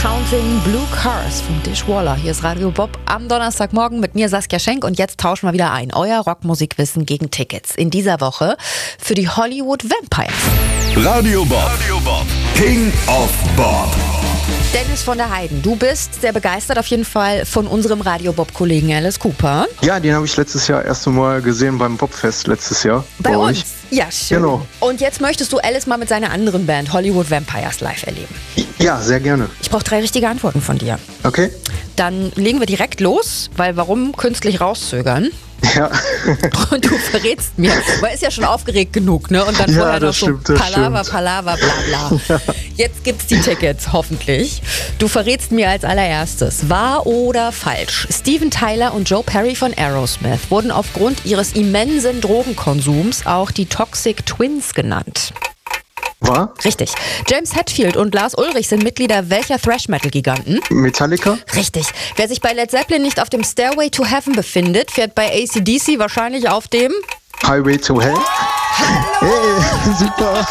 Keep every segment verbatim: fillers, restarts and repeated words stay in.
Counting Blue Cars von Dishwaller. Hier ist Radio Bob am Donnerstagmorgen mit mir Saskia Schenk und jetzt tauschen wir wieder ein. Euer Rockmusikwissen gegen Tickets. In dieser Woche für die Hollywood Vampires. Radio Bob. Radio Bob. King of Bob. Dennis von der Heiden, du bist sehr begeistert auf jeden Fall von unserem Radio Bob-Kollegen Alice Cooper. Ja, den habe ich letztes Jahr erst einmal gesehen beim Bobfest letztes Jahr. Bei, bei uns? Euch. Ja, schön. Genau. Und jetzt möchtest du Alice mal mit seiner anderen Band Hollywood Vampires live erleben. Ja, sehr gerne. Ich brauche drei richtige Antworten von dir. Okay. Dann legen wir direkt los, weil warum künstlich rauszögern? Ja. Und du verrätst mir, man ist ja schon aufgeregt genug, ne? Und dann ja, vorher noch so stimmt, Palaver, stimmt. Palaver, bla bla. Ja. Jetzt gibt's die Tickets, hoffentlich. Du verrätst mir als allererstes, wahr oder falsch? Steven Tyler und Joe Perry von Aerosmith wurden aufgrund ihres immensen Drogenkonsums auch die Toxic Twins genannt. War? Richtig. James Hetfield und Lars Ulrich sind Mitglieder welcher Thrash-Metal-Giganten? Metallica? Richtig. Wer sich bei Led Zeppelin nicht auf dem Stairway to Heaven befindet, fährt bei A C D C wahrscheinlich auf dem Highway to Hell? Hey, super.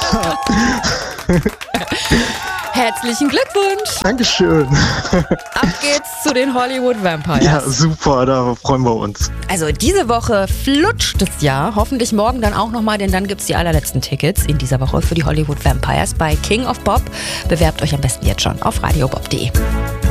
Herzlichen Glückwunsch. Dankeschön. Ab geht's zu den Hollywood Vampires. Ja, super, da freuen wir uns. Also diese Woche flutscht es ja. Hoffentlich morgen dann auch nochmal, denn dann gibt's die allerletzten Tickets in dieser Woche für die Hollywood Vampires bei King of Bob. Bewerbt euch am besten jetzt schon auf radiobob punkt de.